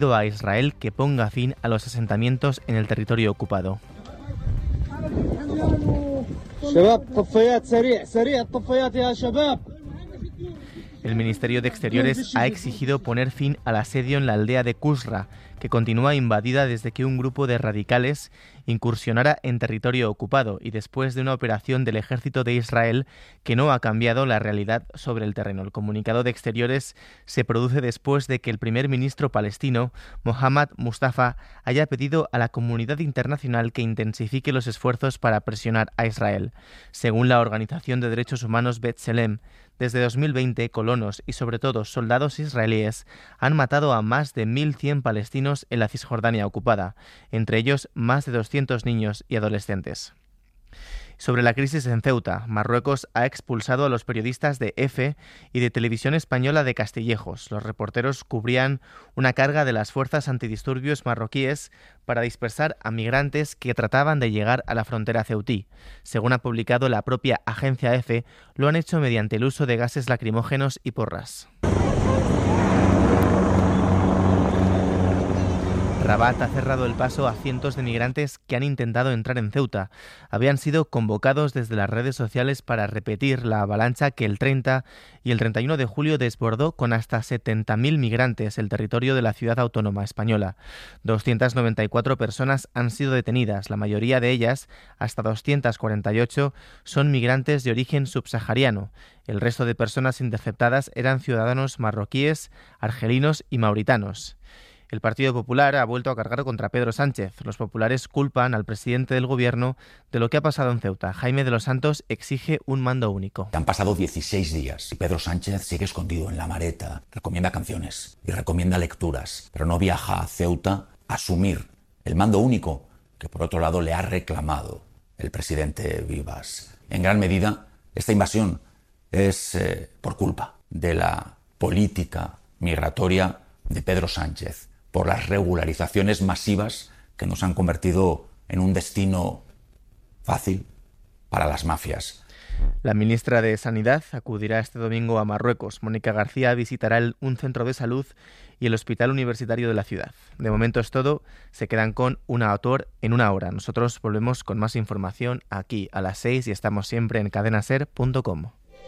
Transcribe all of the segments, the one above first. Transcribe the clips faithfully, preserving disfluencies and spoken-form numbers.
a Israel que ponga fin a los asentamientos en el territorio ocupado. El Ministerio de Exteriores ha exigido poner fin al asedio en la aldea de Qusra, que continúa invadida desde que un grupo de radicales incursionara en territorio ocupado y después de una operación del ejército de Israel que no ha cambiado la realidad sobre el terreno. El comunicado de Exteriores se produce después de que el primer ministro palestino, Mohammad Mustafa, haya pedido a la comunidad internacional que intensifique los esfuerzos para presionar a Israel. Según la Organización de Derechos Humanos B'Tselem, desde dos mil veinte, colonos y sobre todo soldados israelíes han matado a más de mil cien palestinos en la Cisjordania ocupada, entre ellos más de doscientos niños y adolescentes. Sobre la crisis en Ceuta, Marruecos ha expulsado a los periodistas de EFE y de Televisión Española de Castillejos. Los reporteros cubrían una carga de las fuerzas antidisturbios marroquíes para dispersar a migrantes que trataban de llegar a la frontera ceutí. Según ha publicado la propia agencia EFE, lo han hecho mediante el uso de gases lacrimógenos y porras. Rabat ha cerrado el paso a cientos de migrantes que han intentado entrar en Ceuta. Habían sido convocados desde las redes sociales para repetir la avalancha que el treinta y el treinta y uno de julio desbordó con hasta setenta mil migrantes el territorio de la ciudad autónoma española. doscientas noventa y cuatro personas han sido detenidas, la mayoría de ellas, hasta doscientas cuarenta y ocho, son migrantes de origen subsahariano. El resto de personas interceptadas eran ciudadanos marroquíes, argelinos y mauritanos. El Partido Popular ha vuelto a cargar contra Pedro Sánchez. Los populares culpan al presidente del gobierno de lo que ha pasado en Ceuta. Jaime de los Santos exige un mando único. Han pasado dieciséis días y Pedro Sánchez sigue escondido en la Mareta. Recomienda canciones y recomienda lecturas, pero no viaja a Ceuta a asumir el mando único que por otro lado le ha reclamado el presidente Vivas. En gran medida, esta invasión es eh, por culpa de la política migratoria de Pedro Sánchez, por las regularizaciones masivas que nos han convertido en un destino fácil para las mafias. La ministra de Sanidad acudirá este domingo a Marruecos. Mónica García visitará el, un centro de salud y el hospital universitario de la ciudad. De momento es todo. Se quedan con un autor en una hora. Nosotros volvemos con más información aquí a las seis y estamos siempre en cadena ser punto com.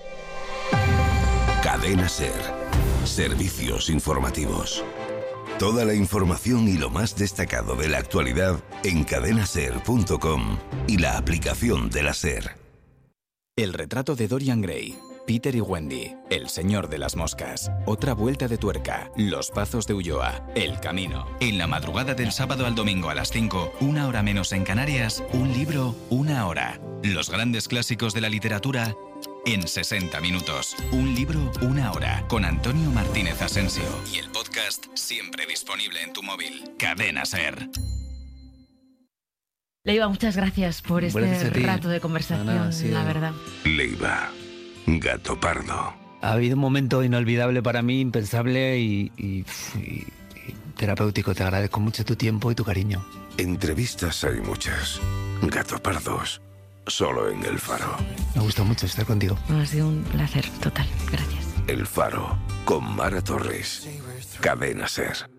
Cadena Ser. Servicios informativos. Toda la información y lo más destacado de la actualidad en cadena ser punto com y la aplicación de la SER. El retrato de Dorian Gray, Peter y Wendy, El señor de las moscas, Otra vuelta de tuerca, Los pazos de Ulloa, El camino. En la madrugada del sábado al domingo a las cinco, una hora menos en Canarias, un libro, una hora. Los grandes clásicos de la literatura en sesenta minutos. Un libro, una hora. Con Antonio Martínez Asensio. Y el podcast siempre disponible en tu móvil. Cadena Ser. Leiva, muchas gracias por este Gracias rato de conversación, no, no, sí, la verdad. Leiva, Gato Pardo. Ha habido un momento inolvidable para mí, impensable y, y, y, y terapéutico. Te agradezco mucho tu tiempo y tu cariño. Entrevistas hay muchas. Gato Pardos. Solo en El Faro. Me gusta mucho estar contigo. Ha sido un placer total. Gracias. El Faro, con Mara Torres. Cadena Ser.